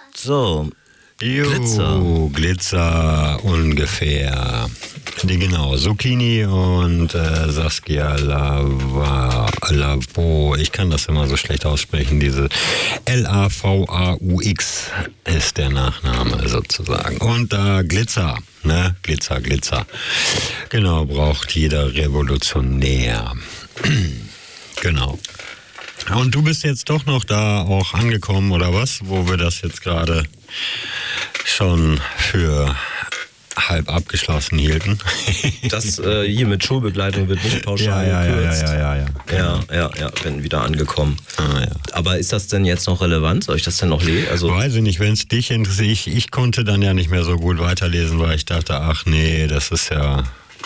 So, Glitzer ungefähr. Genau, Zucchini und Saskia Lavaux. Ich kann das immer so schlecht aussprechen. Diese Lavaux ist der Nachname sozusagen. Und da Glitzer, ne? Glitzer. Genau, braucht jeder Revolutionär. Genau. Und du bist jetzt doch noch da auch angekommen, oder was? Wo wir das jetzt gerade schon für halb abgeschlossen hielten. Das hier mit Schulbegleitung wird nicht pauschal gekürzt. Ja, bin wieder angekommen. Ja. Aber ist das denn jetzt noch relevant? Soll ich das denn noch lesen? Also weiß ich nicht, wenn es dich interessiert. Ich konnte dann ja nicht mehr so gut weiterlesen, weil ich dachte, ach nee, das ist ja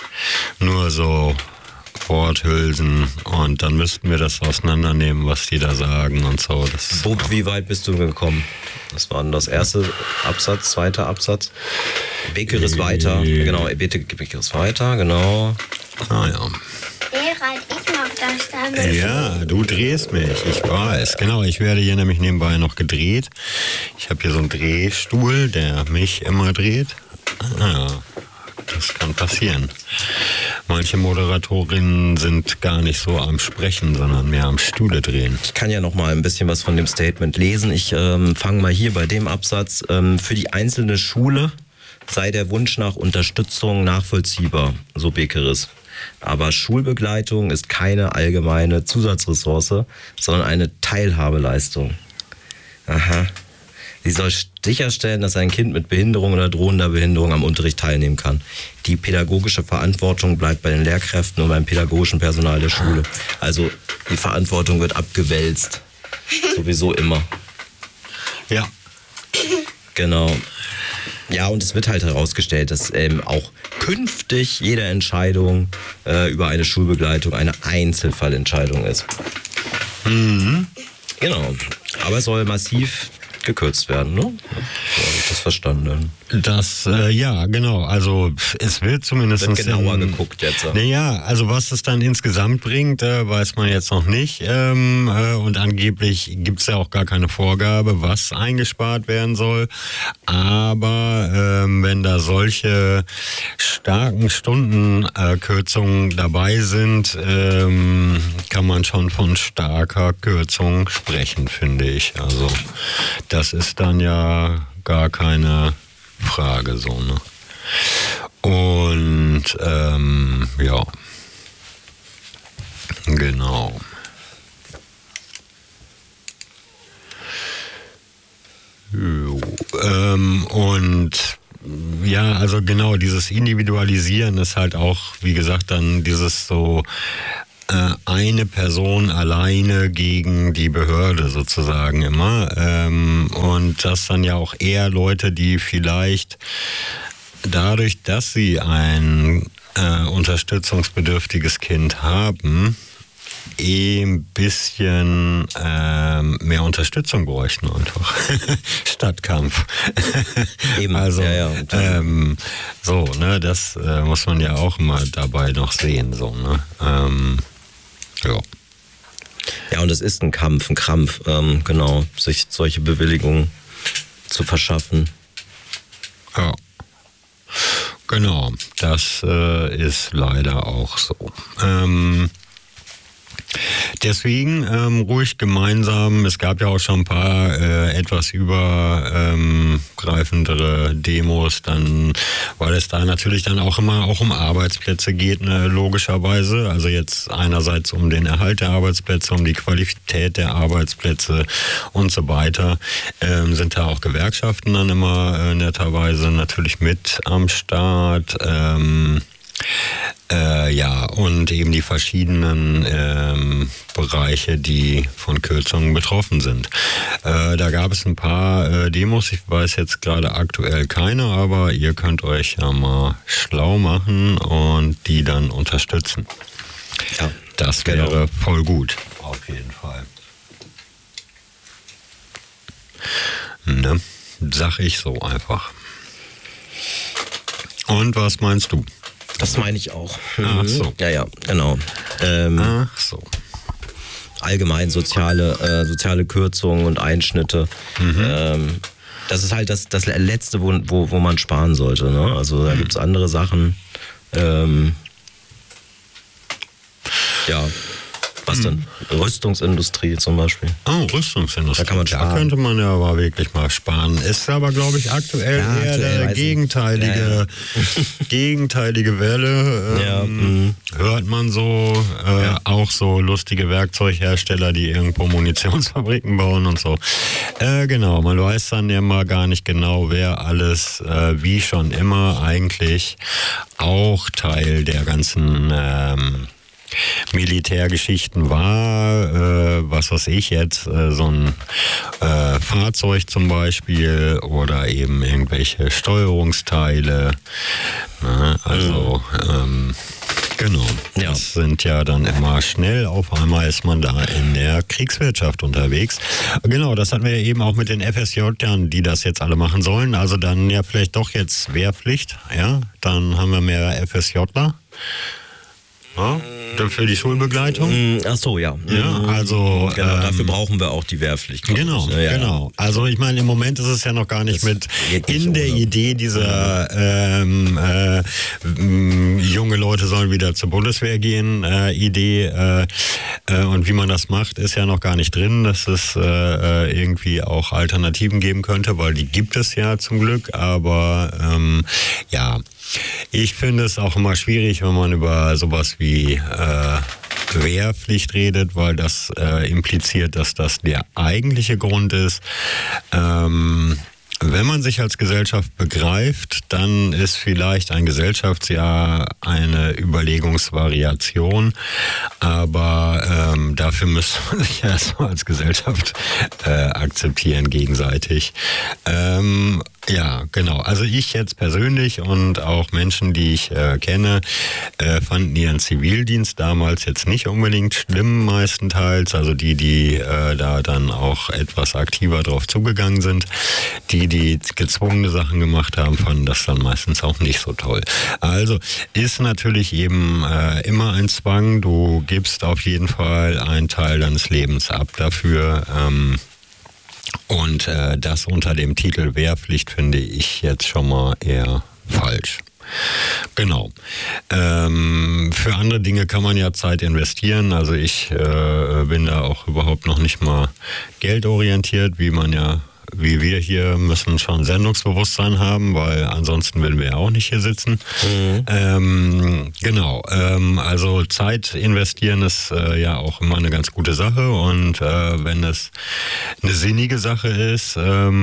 nur so Worthülsen und dann müssten wir das auseinandernehmen, was die da sagen und so. Bub, wie weit bist du gekommen? Das war das erste Absatz, zweiter Absatz. Bekeres weiter, genau, Bekeres weiter, genau. Ah ja. Gerald, ich mag das damit. Ja, du drehst mich, ich weiß. Genau, ich werde hier nämlich nebenbei noch gedreht. Ich habe hier so einen Drehstuhl, der mich immer dreht. Ja, das kann passieren. Manche Moderatorinnen sind gar nicht so am Sprechen, sondern mehr am Stühle drehen. Ich kann ja noch mal ein bisschen was von dem Statement lesen. Ich fange mal hier bei dem Absatz. Für die einzelne Schule sei der Wunsch nach Unterstützung nachvollziehbar, so Bekeres. Aber Schulbegleitung ist keine allgemeine Zusatzressource, sondern eine Teilhabeleistung. Aha. Sie soll sicherstellen, dass ein Kind mit Behinderung oder drohender Behinderung am Unterricht teilnehmen kann. Die pädagogische Verantwortung bleibt bei den Lehrkräften und beim pädagogischen Personal der Schule. Also die Verantwortung wird abgewälzt. Sowieso immer. Ja. Genau. Ja, und es wird halt herausgestellt, dass auch künftig jede Entscheidung über eine Schulbegleitung eine Einzelfallentscheidung ist. Mhm. Genau. Aber es soll massiv gekürzt werden, ne? So habe ich das verstanden. Das, ja, genau. Also es wird zumindest... Wird genauer geguckt jetzt. Naja, also was es dann insgesamt bringt, weiß man jetzt noch nicht. Und angeblich gibt es ja auch gar keine Vorgabe, was eingespart werden soll. Aber wenn da solche starken Stundenkürzungen dabei sind, kann man schon von starker Kürzung sprechen, finde ich. Also das ist dann ja gar keine Frage so, ne? Und ja, genau. Und ja, also genau, dieses Individualisieren ist halt auch, wie gesagt, dann dieses so eine Person alleine gegen die Behörde sozusagen immer. Und das dann ja auch eher Leute, die vielleicht dadurch, dass sie ein unterstützungsbedürftiges Kind haben, ein bisschen mehr Unterstützung bräuchten einfach. Statt Kampf. Eben. Also, ja. so, ne, das muss man ja auch mal dabei noch sehen, so, ne. Ja. Ja, und es ist ein Kampf, ein Krampf, genau, sich solche Bewilligungen zu verschaffen. Ja. Genau, das ist leider auch so. Deswegen ruhig gemeinsam, es gab ja auch schon ein paar etwas übergreifendere Demos, dann, weil es da natürlich dann auch immer auch um Arbeitsplätze geht, ne, logischerweise. Also jetzt einerseits um den Erhalt der Arbeitsplätze, um die Qualität der Arbeitsplätze und so weiter. Sind da auch Gewerkschaften dann immer netterweise natürlich mit am Start. Ja, und eben die verschiedenen Bereiche, die von Kürzungen betroffen sind. Da gab es ein paar Demos, ich weiß jetzt gerade aktuell keine, aber ihr könnt euch ja mal schlau machen und die dann unterstützen. Ja, das wäre voll gut. Auf jeden Fall. Ne? Sag ich so einfach. Und was meinst du? Das meine ich auch. Ach so. Ja, genau. Ach so. Allgemein soziale Kürzungen und Einschnitte Das ist halt das Letzte, wo man sparen sollte. Ne? Also da gibt's andere Sachen. Ja. Was denn? Rüstungsindustrie zum Beispiel. Oh, Rüstungsindustrie. Da kann man sparen. Da könnte man ja aber wirklich mal sparen. Ist aber, glaube ich, aktuell eher der gegenteilige Welle. Hört man so, auch so lustige Werkzeughersteller, die irgendwo Munitionsfabriken bauen und so. Genau, man weiß dann ja mal gar nicht genau, wer alles, wie schon immer, eigentlich auch Teil der ganzen Militärgeschichten war, was weiß ich jetzt, so ein Fahrzeug zum Beispiel oder eben irgendwelche Steuerungsteile. Also, genau. Ja. Das sind ja dann immer schnell, auf einmal ist man da in der Kriegswirtschaft unterwegs. Genau, das hatten wir ja eben auch mit den FSJern, die das jetzt alle machen sollen. Also dann ja vielleicht doch jetzt Wehrpflicht, ja, dann haben wir mehr FSJler. Ja, für die Schulbegleitung. Ach so, ja. Ja, also genau, dafür brauchen wir auch die Wehrpflicht. Genau, ja, genau. Also ich meine, im Moment ist es ja noch gar nicht mit in der Idee dieser junge Leute sollen wieder zur Bundeswehr gehen Idee und wie man das macht, ist ja noch gar nicht drin, dass es irgendwie auch Alternativen geben könnte, weil die gibt es ja zum Glück, aber ja, ich finde es auch immer schwierig, wenn man über sowas wie Wehrpflicht redet, weil das impliziert, dass das der eigentliche Grund ist. Wenn man sich als Gesellschaft begreift, dann ist vielleicht ein Gesellschaftsjahr eine Überlegungsvariation, aber dafür müsste man sich ja erstmal als Gesellschaft akzeptieren gegenseitig. Ja, genau. Also ich jetzt persönlich und auch Menschen, die ich kenne, fanden ihren Zivildienst damals jetzt nicht unbedingt schlimm meistenteils. Also die da dann auch etwas aktiver drauf zugegangen sind. Die gezwungene Sachen gemacht haben, fanden das dann meistens auch nicht so toll. Also ist natürlich eben immer ein Zwang. Du gibst auf jeden Fall einen Teil deines Lebens ab dafür. Und das unter dem Titel Wehrpflicht finde ich jetzt schon mal eher falsch. Genau. Für andere Dinge kann man ja Zeit investieren. Also ich bin da auch überhaupt noch nicht mal geldorientiert, wie wir hier müssen schon Sendungsbewusstsein haben, weil ansonsten würden wir ja auch nicht hier sitzen. Genau, also Zeit investieren ist ja auch immer eine ganz gute Sache und wenn es eine sinnige Sache ist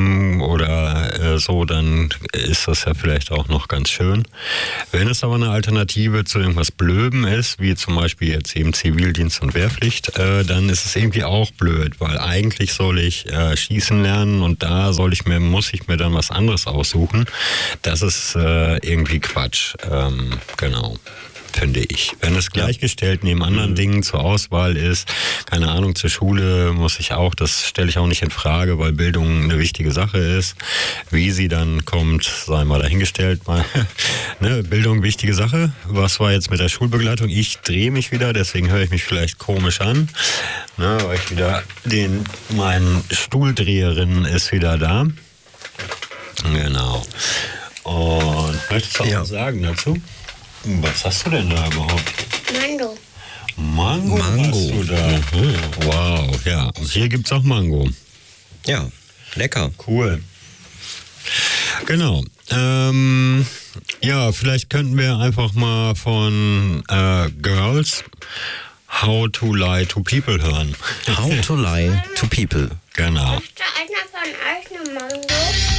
oder so, dann ist das ja vielleicht auch noch ganz schön. Wenn es aber eine Alternative zu irgendwas Blödem ist, wie zum Beispiel jetzt eben Zivildienst und Wehrpflicht, dann ist es irgendwie auch blöd, weil eigentlich soll ich schießen lernen und da muss ich mir dann was anderes aussuchen. Das ist irgendwie Quatsch. Genau. Finde ich. Wenn es gleichgestellt neben anderen Dingen zur Auswahl ist, keine Ahnung, zur Schule muss ich auch, das stelle ich auch nicht in Frage, weil Bildung eine wichtige Sache ist. Wie sie dann kommt, sei mal dahingestellt. Ne, Bildung, wichtige Sache. Was war jetzt mit der Schulbegleitung? Ich drehe mich wieder, deswegen höre ich mich vielleicht komisch an. Ne, weil ich wieder mein Stuhldreherin ist wieder da. Genau. Und möchtest du auch was sagen dazu? Was hast du denn da überhaupt? Mango. Mango hast du da? Wow, ja. Hier gibt's auch Mango. Ja, lecker. Cool. Genau. Ja, vielleicht könnten wir einfach mal von Girls How to Lie to People hören. How to Lie to People. Genau. Möchte einer von euch eine Mango?